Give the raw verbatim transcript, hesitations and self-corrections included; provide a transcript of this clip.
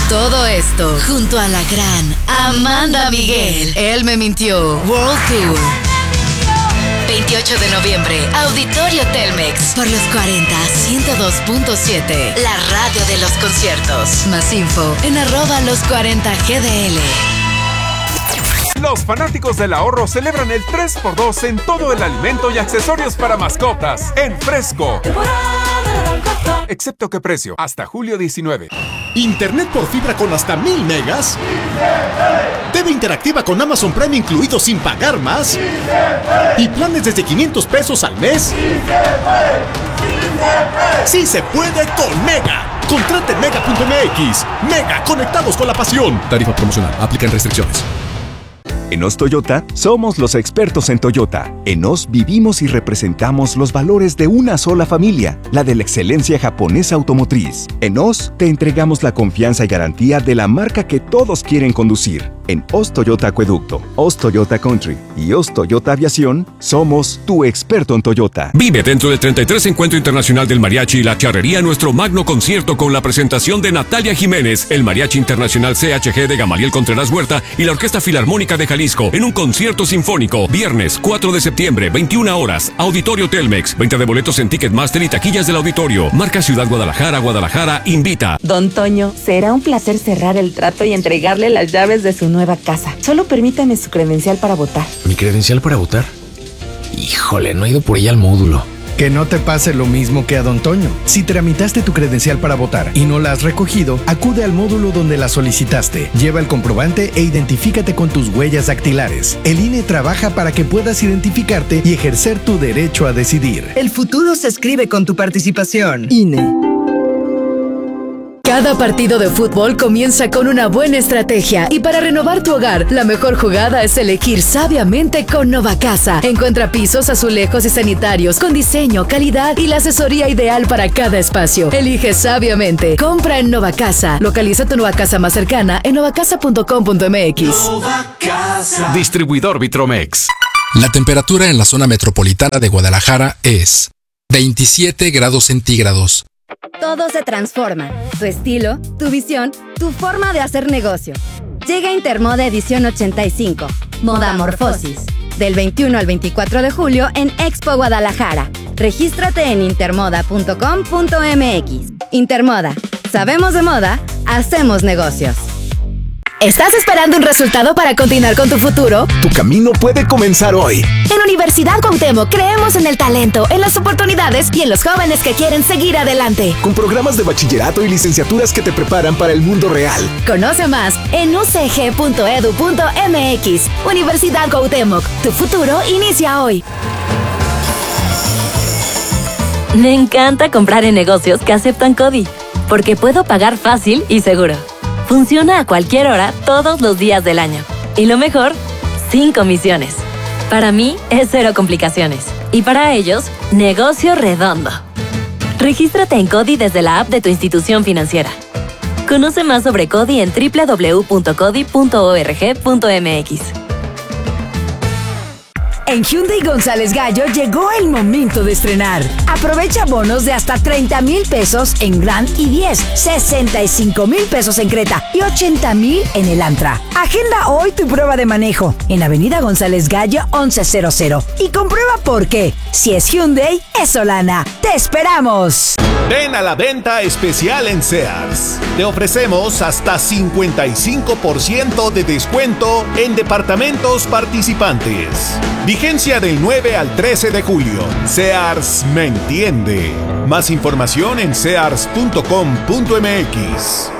Todo esto junto a la gran Amanda Miguel. Él me mintió. World Tour. veintiocho de noviembre, Auditorio Telmex. Por los cuarenta, ciento dos punto siete. La radio de los conciertos. Más info en arroba los cuarenta G D L. Los fanáticos del ahorro celebran el tres por dos en todo el alimento y accesorios para mascotas en Fresco. Excepto que precio, hasta julio diecinueve. ¿Internet por fibra con hasta mil megas? ¿T V interactiva con Amazon Prime incluido sin pagar más? ¿Y planes desde quinientos pesos al mes? ¡Sí se puede con Mega! Contrate Mega punto M X. Mega, conectados con la pasión. Tarifa promocional, aplican restricciones. En Os Toyota, somos los expertos en Toyota. En Os vivimos y representamos los valores de una sola familia, la de la excelencia japonesa automotriz. En Os, te entregamos la confianza y garantía de la marca que todos quieren conducir. En Os Toyota Acueducto, Os Toyota Country y Os Toyota Aviación, somos tu experto en Toyota. Vive dentro del treinta y tres Encuentro Internacional del Mariachi y la Charrería nuestro magno concierto con la presentación de Natalia Jiménez, el Mariachi Internacional C H G de Gamaliel Contreras Huerta y la Orquesta Filarmónica de Jalisco en un concierto sinfónico. Viernes cuatro de septiembre, veintiuna horas, Auditorio Telmex. Venta de boletos en Ticketmaster y taquillas del auditorio. Marca Ciudad Guadalajara, Guadalajara, invita. Don Toño, será un placer cerrar el trato y entregarle las llaves de su nueva casa. Solo permítame su credencial para votar. ¿Mi credencial para votar? Híjole, no he ido por ella al módulo. Que no te pase lo mismo que a Don Toño. Si tramitaste tu credencial para votar y no la has recogido, acude al módulo donde la solicitaste. Lleva el comprobante e identifícate con tus huellas dactilares. El I N E trabaja para que puedas identificarte y ejercer tu derecho a decidir. El futuro se escribe con tu participación. I N E. Cada partido de fútbol comienza con una buena estrategia y para renovar tu hogar, la mejor jugada es elegir sabiamente con Novacasa. Encuentra pisos, azulejos y sanitarios con diseño, calidad y la asesoría ideal para cada espacio. Elige sabiamente. Compra en Novacasa. Localiza tu Novacasa más cercana en novacasa punto com punto m x. Novacasa. Distribuidor Vitromex. La temperatura en la zona metropolitana de Guadalajara es veintisiete grados centígrados. Todo se transforma. Tu estilo, tu visión, tu forma de hacer negocio. Llega Intermoda Edición ochenta y cinco. Moda Morfosis. Del veintiuno al veinticuatro de julio en Expo Guadalajara. Regístrate en intermoda punto com punto m x. Intermoda. Sabemos de moda, hacemos negocios. ¿Estás esperando un resultado para continuar con tu futuro? Tu camino puede comenzar hoy. En Universidad Cuauhtémoc creemos en el talento, en las oportunidades y en los jóvenes que quieren seguir adelante. Con programas de bachillerato y licenciaturas que te preparan para el mundo real. Conoce más en u c g punto e d u punto m x. Universidad Cuauhtémoc, tu futuro inicia hoy. Me encanta comprar en negocios que aceptan CODI, porque puedo pagar fácil y seguro. Funciona a cualquier hora, todos los días del año. Y lo mejor, sin comisiones. Para mí, es cero complicaciones. Y para ellos, negocio redondo. Regístrate en CODI desde la app de tu institución financiera. Conoce más sobre CODI en doble u doble u doble u punto codi punto org punto m x. En Hyundai González Gallo llegó el momento de estrenar. Aprovecha bonos de hasta treinta mil pesos en Grand i diez, sesenta y cinco mil pesos en Creta y ochenta mil en el Antra. Agenda hoy tu prueba de manejo en Avenida González Gallo once y comprueba por qué. Si es Hyundai, es Solana. ¡Te esperamos! Ven a la venta especial en Sears. Te ofrecemos hasta cincuenta y cinco por ciento de descuento en departamentos participantes. Vigencia del nueve al trece de julio. Sears me entiende. Más información en sears punto com punto m x.